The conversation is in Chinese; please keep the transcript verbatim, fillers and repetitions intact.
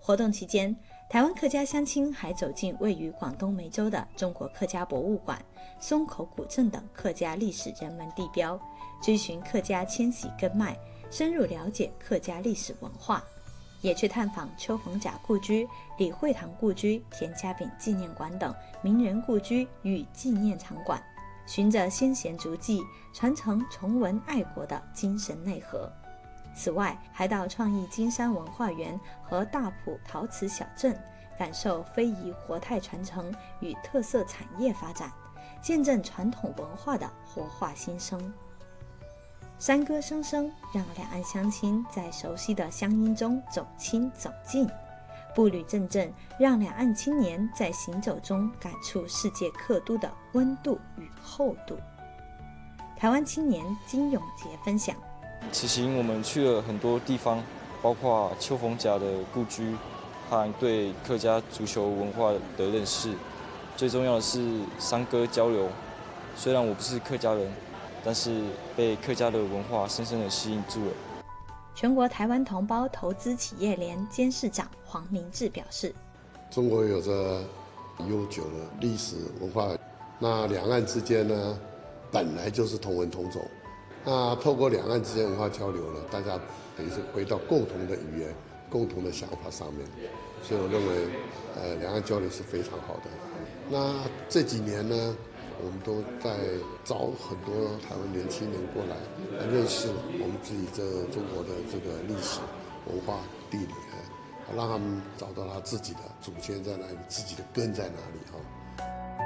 活动期间，台湾客家乡亲还走进位于广东梅州的中国客家博物馆、松口古镇等客家历史人文地标，追寻客家迁徙根脉，深入了解客家历史文化。也去探访丘逢甲故居、李惠堂故居、田家炳纪念馆等名人故居与纪念场馆，循着先贤足迹，传承崇文爱国的精神内核。此外，还到创意金山文化园和大埔陶瓷小镇，感受非遗活态传承与特色产业发展，见证传统文化的活化新生。山歌声声，让两岸乡亲在熟悉的乡音中走亲走近；步履阵阵，让两岸青年在行走中感触世界客都的温度与厚度。台湾青年金永杰分享： 此行我们去了很多地方，包括丘逢甲的故居和对客家足球文化的认识。最重要的是山歌交流。虽然我不是客家人，但是被客家的文化深深地吸引住了。 全国台湾同胞投资企业联监事长黄明志表示： 中国有着悠久的历史文化，那两岸之间呢，本来就是同文同种。那透过两岸之间文化交流呢，大家等于是回到共同的语言、共同的想法上面，所以我认为，呃，两岸交流是非常好的。那这几年呢，我们都在找很多台湾年轻人过来，来认识我们自己这中国的这个历史、文化、地理，让他们找到他自己的祖先在哪里，自己的根在哪里哈。